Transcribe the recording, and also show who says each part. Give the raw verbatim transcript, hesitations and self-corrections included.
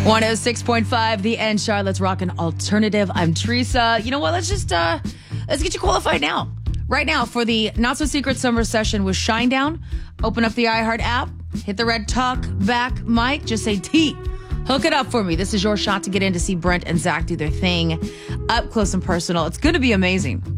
Speaker 1: one oh six point five, The End, Charlotte's Rockin' Alternative. I'm Teresa. You know what? Let's just, uh, let's get you qualified now. Right now for the Not So Secret Summer Session with Shinedown. Open up the iHeart app, hit the red talk back mic, just say T. Hook it up for me. This is your shot to get in to see Brent and Zach do their thing up close and personal. It's going to be amazing.